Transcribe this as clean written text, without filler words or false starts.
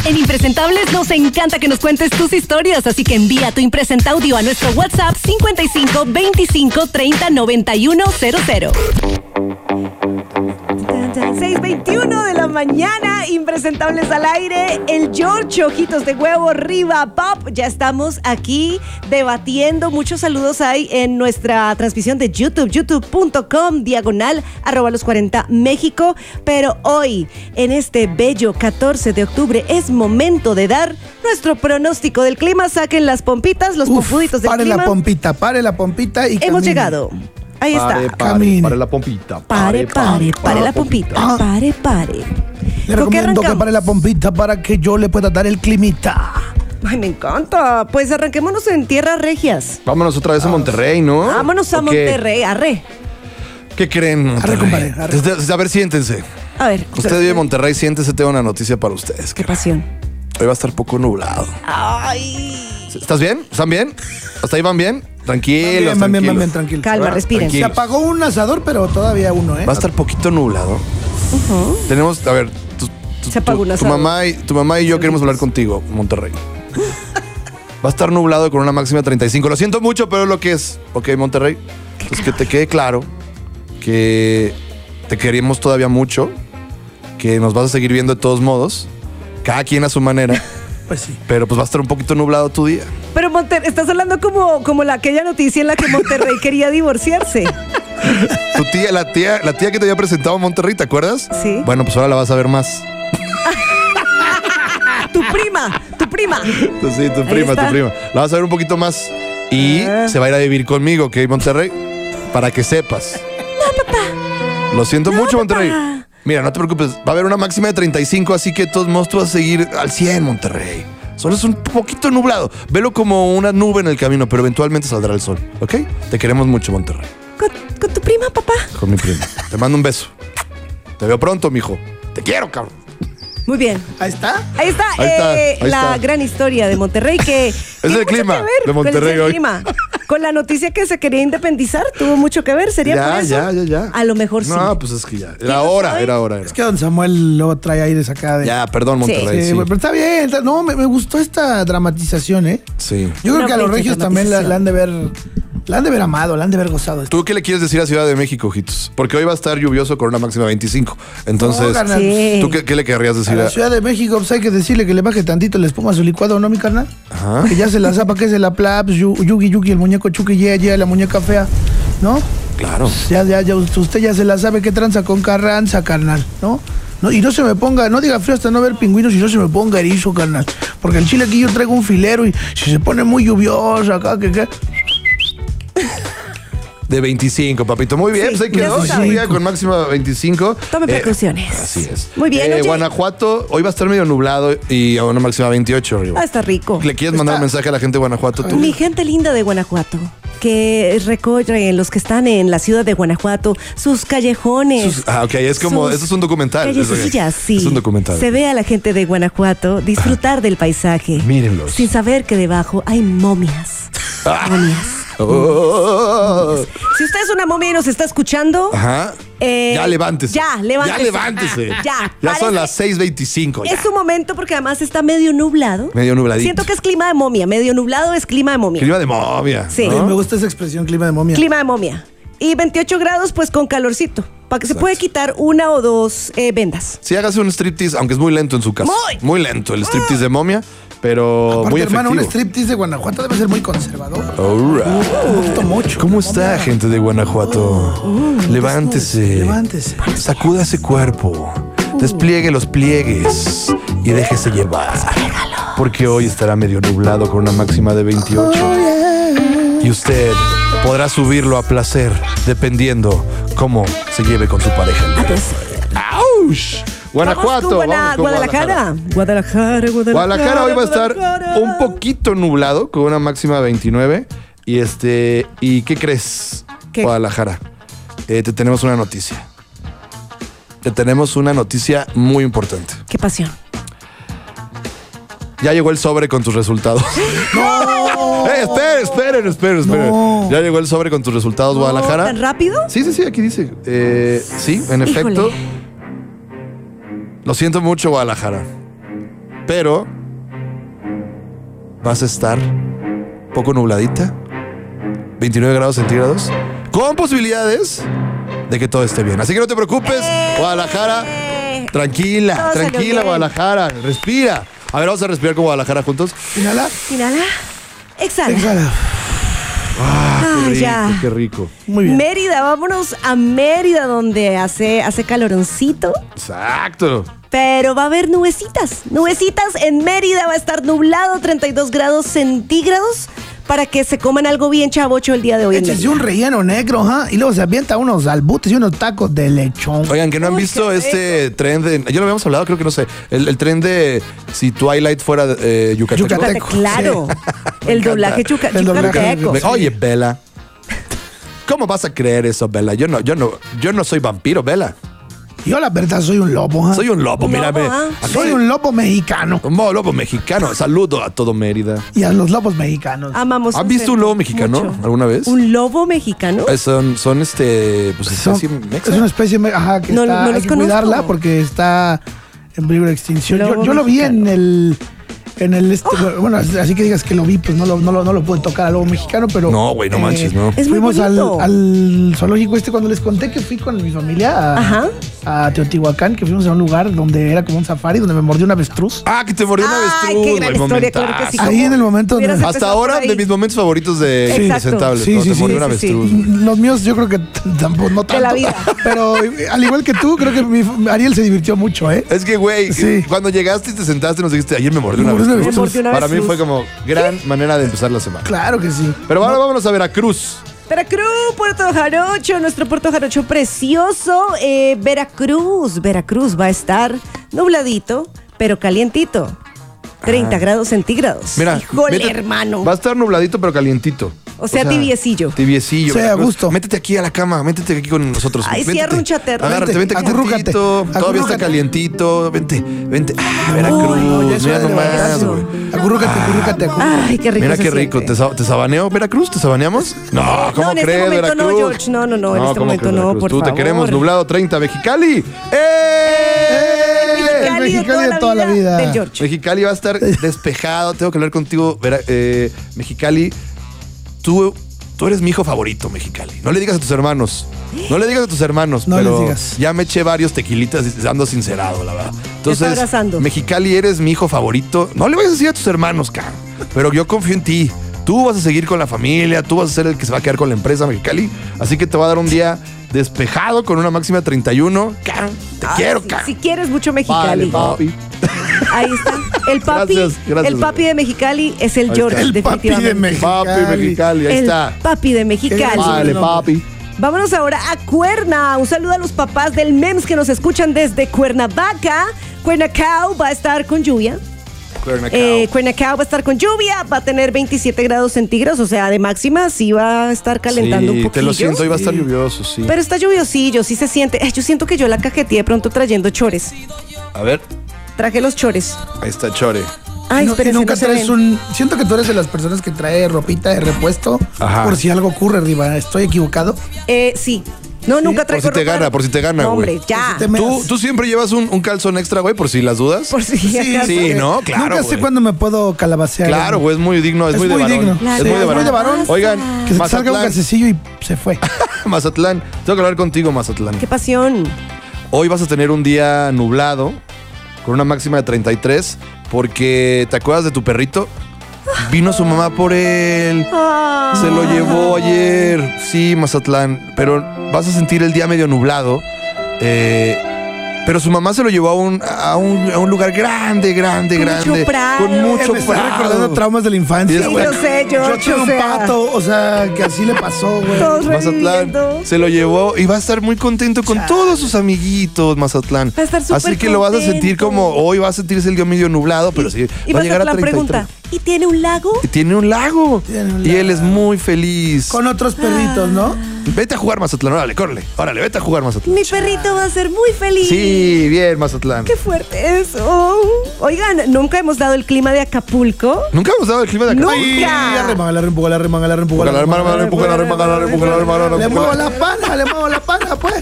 En Impresentables nos encanta que nos cuentes tus historias, así que envía tu impresenta audio a nuestro WhatsApp 55 25 30 91 00. 6:21 de la mañana, Impresentables al aire. El George, ojitos de huevo, Riva Pop. Ya estamos aquí debatiendo. Muchos saludos hay en nuestra transmisión de YouTube, youtube.com/los40 México. Pero hoy, en este bello 14 de octubre, es momento de dar nuestro pronóstico del clima. Saquen las pompitas, los pompuditos del clima. Pare la pompita y hemos llegado. Ahí está. Pare la pompita. Pare la pompita. Pare. Le recomiendo que pare la pompita para que yo le pueda dar el climita. Ay, me encanta. Pues arranquémonos en tierras regias. Vámonos otra vez a Monterrey, ¿no? Vámonos a Monterrey, arre. ¿Qué creen, Monterrey? Arre, compadre. A ver, siéntense. A ver. Usted vive en Monterrey, siéntese, tengo una noticia para ustedes. Qué pasión. Hoy va a estar poco nublado. Ay. ¿Estás bien? ¿Están bien? ¿Hasta ahí van bien? Tranquilos, Van bien, tranquilo. Calma, respiren. Se apagó un asador, pero todavía uno, ¿eh? Va a estar poquito nublado. Tenemos, a ver, Se apagó un tu asador. mamá y yo queremos hablar contigo, Monterrey. Va a estar nublado con una máxima de 35. Lo siento mucho, pero es lo que es. Ok, Monterrey. Pues que te quede claro que te queremos todavía mucho, que nos vas a seguir viendo de todos modos, cada quien a su manera. Pues sí. Pero pues va a estar un poquito nublado tu día. Pero estás hablando como aquella noticia en la que Monterrey quería divorciarse. Tu tía, la tía que te había presentado a Monterrey, ¿te acuerdas? Sí. Bueno, pues ahora la vas a ver más. Tu prima. Sí, tu prima. La vas a ver un poquito más. Y se va a ir a vivir conmigo, ¿ok, Monterrey? Para que sepas. No, papá. Lo siento mucho, papá. Monterrey. Mira, no te preocupes. Va a haber una máxima de 35, así que de todos modos tú vas a seguir al 100, Monterrey. Solo es un poquito nublado. Velo como una nube en el camino, pero eventualmente saldrá el sol, ¿ok? Te queremos mucho, Monterrey. ¿Con tu prima, papá? Con mi prima. Te mando un beso. Te veo pronto, mijo. Te quiero, cabrón. Muy bien. Ahí está. Ahí está, la gran historia de Monterrey que... Es el clima de Monterrey hoy. Con la noticia que se quería independizar, tuvo mucho que ver, ¿sería por eso? Ya. A lo mejor sí. No, pues es que ya. Era hora. Es que don Samuel luego trae aires acá de... Ya, perdón, Monterrey. Sí, pero está bien. No, me gustó esta dramatización, ¿eh? Sí. Yo creo que a los pinche regios también la han de ver... La han de ver amado, la han de ver gozado. ¿Tú qué le quieres decir a Ciudad de México, ojitos? Porque hoy va a estar lluvioso con una máxima de 25. Entonces, No, carnal. Sí. ¿tú qué le querrías A decir la Ciudad de México, pues hay que decirle que le baje tantito, les ponga su licuado, ¿no, mi carnal? Ajá. Que ya se la zapa, que es la Plaps, Yugi, el muñeco Chucky, ya, la muñeca fea, ¿no? Claro. Ya, usted ya se la sabe que tranza con Carranza, carnal, ¿no? No, y no se me ponga, no diga frío hasta no ver pingüinos y no se me ponga erizo, carnal. Porque el chile aquí yo traigo un filero y si se pone muy lluvioso acá, ¿qué? De 25, papito. Muy bien, Sí, pues ahí quedó. ya se sabe. Un día con máxima 25. Tome precauciones. Así es. Muy bien, oye. Guanajuato, hoy va a estar medio nublado y a una máxima 28 arriba. Está rico. ¿Le quieres mandar un mensaje a la gente de Guanajuato tú? Mi gente linda de Guanajuato, que recorre los que están en la ciudad de Guanajuato, sus callejones. Ok, es como, sus eso es un documental. callecillas, sí. Es un documental. Se ve a la gente de Guanajuato disfrutar del paisaje. Mírenlos. Sin saber que debajo hay momias. Momias. Oh. Si usted es una momia y nos está escuchando, Ajá. Ya levántese. Ya, levántese. Ya levántese. Ya Ya son parece- las 6:25. es su momento porque además está medio nublado. Medio nubladito. Siento que es clima de momia. Medio nublado es clima de momia. Clima de momia. Sí. ¿no? Me gusta esa expresión, clima de momia. Clima de momia. Y 28 grados, pues con calorcito. Para que se puede quitar una o dos vendas. Sí, hágase un striptease, aunque es muy lento en su caso. Muy lento el striptease de momia, pero Aparte, muy hermano, un efectivo. striptease de Guanajuato debe ser muy conservador. All right. Me gustó mucho. ¿Cómo está, gente de Guanajuato? Levántese. Levántese. Sacuda ese cuerpo. Despliegue los pliegues y déjese llevar. Porque hoy estará medio nublado con una máxima de 28. Y usted podrá subirlo a placer dependiendo cómo se lleve con su pareja. ¡Auch! Guanajuato. Vamos con vamos con Guadalajara. Guadalajara hoy va a estar un poquito nublado con una máxima de 29. ¿Y qué crees? ¿Qué? Guadalajara. Te tenemos una noticia. Te tenemos una noticia muy importante. Qué pasión. Ya llegó el sobre con tus resultados. ¡No! Esperen. No. Ya llegó el sobre con tus resultados, Guadalajara. ¿Tan rápido? Sí, aquí dice. Sí, en efecto. Híjole. Lo siento mucho, Guadalajara. pero vas a estar poco nubladita, 29 grados centígrados, con posibilidades de que todo esté bien. Así que no te preocupes, Guadalajara, tranquila, Todo salió tranquila, bien. Guadalajara, respira. A ver, vamos a respirar con Guadalajara juntos. Inhala. Inhala. Exhala. Exhala. Ah, ya. Qué rico. Muy bien. Mérida, vámonos a Mérida donde hace caloroncito. Exacto. Pero va a haber nubecitas. Nubecitas en Mérida, va a estar nublado, 32 grados centígrados, para que se coman algo bien chavocho el día de hoy. en Échese Mérida. un relleno negro, ¿ah? Y luego se avienta unos albutes y unos tacos de lechón. Oigan, que no han Uy, visto qué este tren de... Ya lo habíamos hablado, creo que no sé. El tren de si Twilight fuera yucateco. Yucateco. Claro. El doblaje El doblaje yucateco. Oye, Bella. ¿Cómo vas a creer eso, Bella? Yo no soy vampiro, Bella. Yo la verdad soy un lobo, ¿ah? Soy un lobo, Un mírame. lobo, ¿ah? Aquí Soy un lobo mexicano. un lobo mexicano. Saludo a todo Mérida. Y a los lobos mexicanos. Amamos. ¿Han un visto un cerdo lobo mexicano mucho. alguna vez? ¿Un lobo mexicano? Son pues Son- especie mexa. es una especie ajá, que No, está, no hay los que conozco. cuidarla porque está en peligro de extinción. Lobo Yo lo vi mexicano. en el bueno, así que digas que lo vi, pues no lo pude tocar al lobo mexicano, pero No, güey, no manches, no. Es muy fuimos bonito. al zoológico cuando les conté que fui con mi familia Ajá. a Teotihuacán, que fuimos a un lugar donde era como un safari, donde me mordió un avestruz. Ah, que te mordió una Ay, avestruz. qué gran güey, historia, claro que sí. momentazo. Ahí en el momento donde... Hubieras Hasta empezado ahora, por ahí. de mis momentos favoritos de Exacto. Impresentables. Sí, cuando sí, te mordió sí, un sí, sí. avestruz. Los míos yo creo que tampoco, no tanto. De la vida. Pero al igual que tú, creo que Ariel se divirtió mucho, ¿eh? Es que, güey, Sí. cuando llegaste y te sentaste nos dijiste, ayer me mordió una Me mordió una avestruz. avestruz. Me mordió una Para mí avestruz. fue como gran manera de empezar la semana. Claro que sí. Pero ahora vámonos a Veracruz. Veracruz, Puerto Jarocho, nuestro Puerto Jarocho precioso. Veracruz va a estar nubladito, pero calientito. 30 grados centígrados. Mira, Híjole, métete- hermano. Va a estar nubladito pero calientito. O sea, tibiecillo. Tibiecillo. Sí, a Veracruz. gusto. Métete aquí a la cama, métete aquí con nosotros. Ay, sí, Véntete. arrúnchate, arrúnchate. Agárrate, vente Acurrúcate, calientito. Todavía está acurrúcate. calientito. Vente, vente. Ah, Veracruz. Uy, eso Mira de nomás, veras. güey. Acurrúcate. Ay, qué rico. Mira se qué rico. siente. ¿Te sabaneó Veracruz? ¿Te sabaneamos? No, ¿cómo No, en este crees, momento Veracruz? no, George. No, en este ¿cómo momento crees, no, Veracruz? por Tú te favor. queremos nublado 30, Mexicali. El Mexicali de toda la vida. Del George. Mexicali va a estar despejado. Tengo que hablar contigo, Mexicali. Tú eres mi hijo favorito, Mexicali. No le digas a tus hermanos. No le digas a tus hermanos, No pero les digas. ya me eché varios tequilitas y ando sincerado, la verdad. Entonces, abrazando. Mexicali, eres mi hijo favorito. No le vayas a decir a tus hermanos, cabrón. Pero yo confío en ti. Tú vas a seguir con la familia, tú vas a ser el que se va a quedar con la empresa, Mexicali. Así que te va a dar un día despejado con una máxima de 31. Cabrón, te quiero, Sí, cabrón. si quieres mucho Vale, Mexicali. papi. Ahí está. El papi, Gracias, el papi de Mexicali es el Ahí George, está. El papi de definitivamente. Mexicali. Papi, Mexicali, ahí El está. papi de Mexicali. Vale, nombre. papi. Vámonos ahora a Cuerna. Un saludo a los papás del MEMS que nos escuchan desde Cuernavaca. Cuernavaca va a estar con lluvia. Cuernavaca va a estar con lluvia, va a tener 27 grados centígrados, o sea, de máxima sí va a estar calentando un Sí, poquito. te lo siento, iba a estar lluvioso, sí. Pero está lluviosillo, sí se siente. Yo siento que yo la cajeteé de pronto trayendo chores. A ver, Traje los chores. ahí está Chore. Ay, No, y espérense, nunca no se traes ven. Siento que tú eres de las personas que trae ropita de repuesto Ajá. por si algo ocurre arriba. ¿Estoy equivocado? Sí. No, nunca traigo Por si te ropa. gana, por si te gana, No, güey. hombre, ya. Por si te ¿Tú siempre llevas un calzón extra, güey, por si las dudas? Por si acaso. sí, ¿no? Claro, Nunca sé güey. cuándo me puedo calabacear. Claro, güey, es muy digno, es muy de muy varón. digno. Es Claro. muy de Es muy varón. de varón. Oigan, Que se te salga un Mazatlán, calcecillo y se fue. Mazatlán, tengo que hablar contigo, Mazatlán. Qué pasión. Hoy vas a tener un día nublado, con una máxima de 33, porque ¿te acuerdas de tu perrito? Vino su mamá por él. Ah. Se lo llevó ayer. Sí, Mazatlán. Pero vas a sentir el día medio nublado. Pero su mamá se lo llevó a un lugar grande. mucho prado. Con mucho Me está prado. recordando traumas de la infancia. Sí, güey. yo sé, George, Yo tuve o un sea. pato, o sea, que así le pasó, güey. Todos Mazatlán reviviendo. se lo llevó y va a estar muy contento con todos sus amiguitos, Mazatlán. Va a estar súper Así que lo vas a sentir contento. como hoy va a sentirse el día medio nublado, pero sí Y va a llegar a Mazatlán 33. pregunta, ¿y tiene un lago? Y tiene un lago. Tiene un Y él lago. es muy feliz. Con otros perritos, ¿no? Vete a jugar, Mazatlán. Órale, córrele. Órale, vete a jugar, Mazatlán. Mi perrito va a ser muy feliz. Sí, bien, Mazatlán. Qué fuerte eso. Oigan, nunca hemos dado el clima de Acapulco. Nunca hemos dado el clima de acá. Nunca. Ay, la remanga, Le muevo la pana, pues.